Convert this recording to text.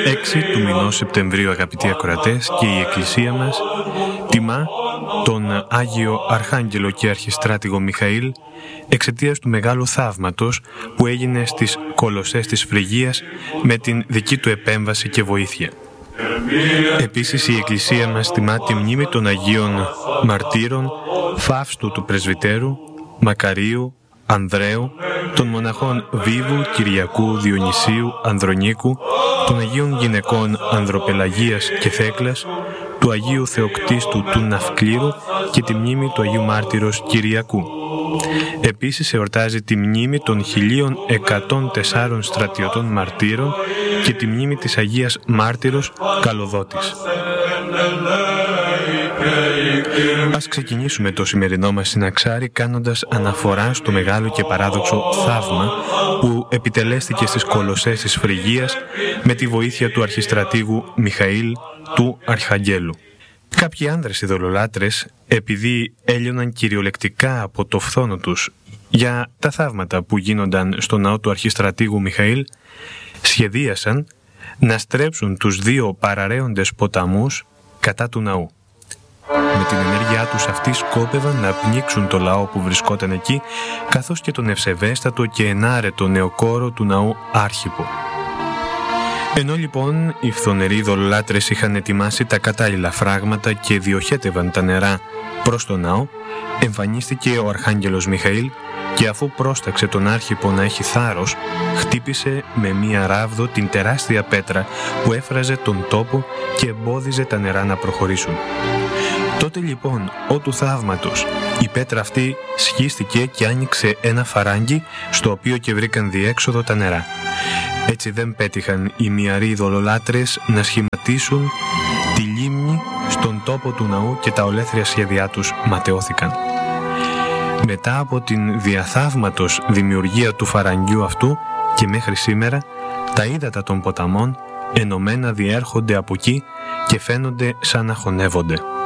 6 του μηνός Σεπτεμβρίου, αγαπητοί ακροατές, και η Εκκλησία μας τιμά τον Άγιο Αρχάγγελο και Αρχιστράτηγο Μιχαήλ εξαιτίας του μεγάλου θαύματος που έγινε στις Κολοσσές της Φρυγίας με την δική του επέμβαση και βοήθεια. Επίσης η Εκκλησία μας τιμά τη μνήμη των Αγίων Μαρτύρων Φαύστου του Πρεσβυτέρου, Μακαρίου, Ανδρέου, των μοναχών Βίβου, Κυριακού, Διονυσίου, Ανδρονίκου, των Αγίων Γυναικών Ανδροπελαγίας και Θέκλας, του Αγίου Θεοκτίστου του Ναυκλήρου και τη μνήμη του Αγίου Μάρτυρος Κυριακού. Επίσης εορτάζει τη μνήμη των 1104 στρατιωτών μαρτύρων και τη μνήμη της Αγίας Μάρτυρος Καλοδότης. Ας ξεκινήσουμε το σημερινό μας συναξάρι κάνοντας αναφορά στο μεγάλο και παράδοξο θαύμα που επιτελέστηκε στις Κολοσσές της Φρυγίας με τη βοήθεια του αρχιστρατήγου Μιχαήλ του Αρχαγγέλου. Κάποιοι άνδρες ειδωλολάτρες, επειδή έλειωναν κυριολεκτικά από το φθόνο τους για τα θαύματα που γίνονταν στο ναό του αρχιστρατήγου Μιχαήλ, σχεδίασαν να στρέψουν τους δύο παραραίοντες ποταμούς κατά του ναού. Με την ενέργειά τους αυτοί σκόπευαν να πνίξουν το λαό που βρισκόταν εκεί, καθώς και τον ευσεβέστατο και ενάρετο νεοκόρο του ναού Άρχιπο. Ενώ λοιπόν οι φθονεροί ειδωλολάτρες είχαν ετοιμάσει τα κατάλληλα φράγματα και διοχέτευαν τα νερά προς το ναό, εμφανίστηκε ο Αρχάγγελος Μιχαήλ και αφού πρόσταξε τον Άρχιπο να έχει θάρρος, χτύπησε με μία ράβδο την τεράστια πέτρα που έφραζε τον τόπο και εμπόδιζε τα νερά να προχωρήσουν. Τότε λοιπόν, ό του θαύματος, η πέτρα αυτή σχίστηκε και άνοιξε ένα φαράγγι στο οποίο και βρήκαν διέξοδο τα νερά. Έτσι δεν πέτυχαν οι μυαροί ειδωλολάτρες να σχηματίσουν τη λίμνη στον τόπο του ναού και τα ολέθρια σχέδιά τους ματαιώθηκαν. Μετά από την διαθαύματος δημιουργία του φαραγγιού αυτού και μέχρι σήμερα, τα ύδατα των ποταμών ενωμένα διέρχονται από εκεί και φαίνονται σαν να χωνεύονται.